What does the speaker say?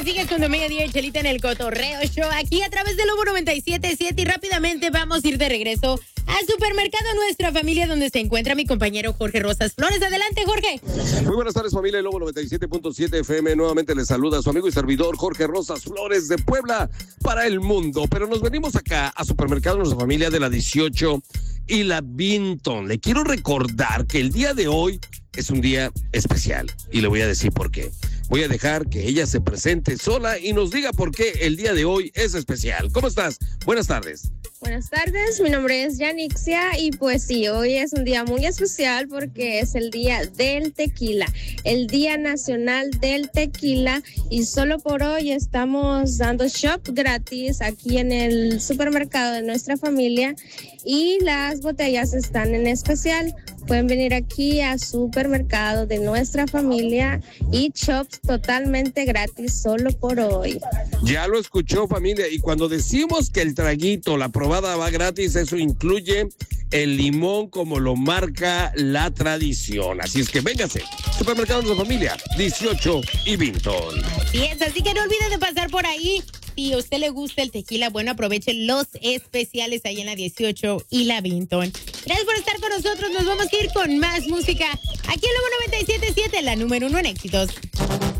Sigues con tu mediodía y Chelita en el Cotorreo Show, aquí a través del Lobo 97.7 y rápidamente vamos a ir de regreso al supermercado Nuestra Familia, donde se encuentra mi compañero Jorge Rosas Flores. Adelante, Jorge. Muy buenas tardes, familia del Lobo 97.7 FM. Nuevamente les saluda su amigo y servidor Jorge Rosas Flores de Puebla para el mundo. Pero nos venimos acá a supermercado Nuestra Familia de la 18 y la Vinton. Le quiero recordar que el día de hoy es un día especial y le voy a decir por qué. Voy a dejar que ella se presente sola y nos diga por qué el día de hoy es especial. ¿Cómo estás? Buenas tardes. Buenas tardes, mi nombre es Yanixia y pues sí, hoy es un día muy especial porque es el día del tequila, el Día Nacional del Tequila, y solo por hoy estamos dando shop gratis aquí en el supermercado de Nuestra Familia y las botellas están en especial. Pueden venir aquí a supermercado de Nuestra Familia y shops totalmente gratis solo por hoy. Ya lo escuchó, familia, y cuando decimos que el traguito, la probada va gratis, eso incluye el limón como lo marca la tradición. Así es que véngase, supermercado de Nuestra Familia, 18 y Vinton. Así que no olviden de pasar por ahí. Si a usted le gusta el tequila, bueno, aproveche los especiales ahí en la 18 y la Vinton. Gracias por estar con nosotros. Nos vamos a ir con más música aquí en Lobo 97.7, la número 1 en éxitos.